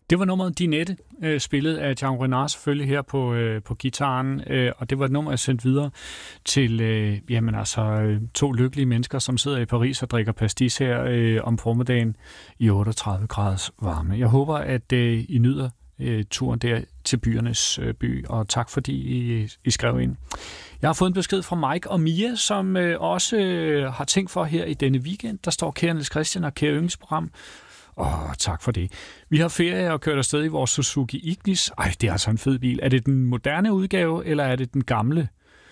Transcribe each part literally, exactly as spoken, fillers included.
Det var nummeret Dinette, øh, spillet af Django Reinhardt selvfølgelig her på, øh, på gitaren, øh, og det var et nummer, jeg sendte videre til øh, jamen altså, øh, to lykkelige mennesker, som sidder i Paris og drikker pastis her øh, om formiddagen i otteogtredive graders varme. Jeg håber, at øh, I nyder øh, turen der til byernes øh, by, og tak fordi I, I skrev ind. Jeg har fået en besked fra Mike og Mia, som øh, også øh, har tænkt for her i denne weekend. Der står kære Niels Christian og kære yndlingsprogram. Åh, tak for det. Vi har ferie og kørt afsted i vores Suzuki Ignis. Ej, det er altså en fed bil. Er det den moderne udgave, eller er det den gamle?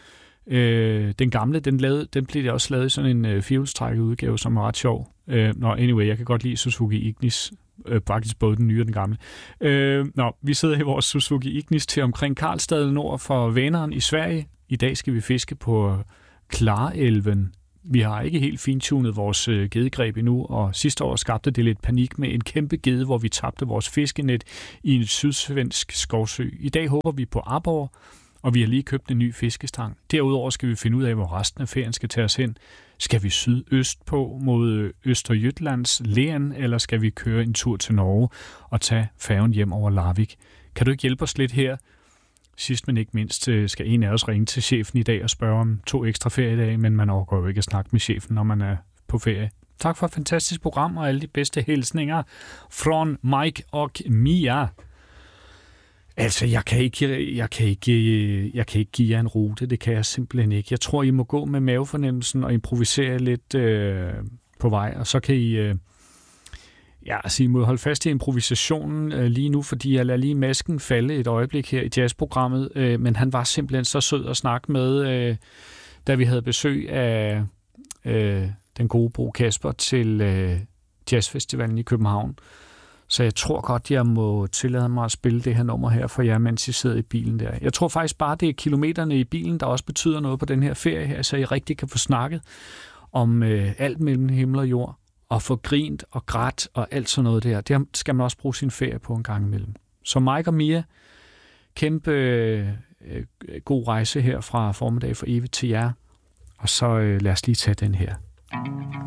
Øh, den gamle, den, lavede, den blev også lavet i sådan en øh, firehjulstrækket udgave, som er ret sjov. Øh, nå, anyway, jeg kan godt lide Suzuki Ignis. Øh, faktisk både den nye og den gamle. Øh, nå, vi sidder i vores Suzuki Ignis til omkring Karlstad nord for Vänern i Sverige. I dag skal vi fiske på Klarälven. Vi har ikke helt fintunet vores øh, gedegreb endnu, og sidste år skabte det lidt panik med en kæmpe gede, hvor vi tabte vores fiskenet i en sydsvensk skovsø. I dag håber vi på Arbor, og vi har lige købt en ny fiskestang. Derudover skal vi finde ud af, hvor resten af ferien skal tage os hen. Skal vi sydøst på mod Østerjyllands Län, eller skal vi køre en tur til Norge og tage færgen hjem over Larvik? Kan du ikke hjælpe os lidt her? Sidst men ikke mindst skal en af os ringe til chefen i dag og spørge om to ekstra feriedage, men man overgår jo ikke at snakke med chefen, når man er på ferie. Tak for et fantastisk program og alle de bedste hilsninger fra Mike og Mia. Altså, jeg kan ikke, jeg kan ikke, jeg kan ikke give jer en rute, det kan jeg simpelthen ikke. Jeg tror, I må gå med mavefornemmelsen og improvisere lidt øh, på vej, og så kan I... Øh, Ja, altså I må holde fast i improvisationen øh, lige nu, fordi jeg lader lige masken falde et øjeblik her i jazzprogrammet, øh, men han var simpelthen så sød at snakke med, øh, da vi havde besøg af øh, den gode Bo Kasper til øh, Jazzfestivalen i København. Så jeg tror godt, jeg må tillade mig at spille det her nummer her for jer, mens I sidder i bilen der. Jeg tror faktisk bare, det er kilometerne i bilen, der også betyder noget på den her ferie her, så I rigtig kan få snakket om øh, alt mellem himmel og jord. Og få grint og grædt og alt sådan noget der. Det skal man også bruge sin ferie på en gang imellem. Så Mike og Mia, kæmpe øh, god rejse her fra formiddag for evigt til jer. Og så øh, lad os lige tage den her.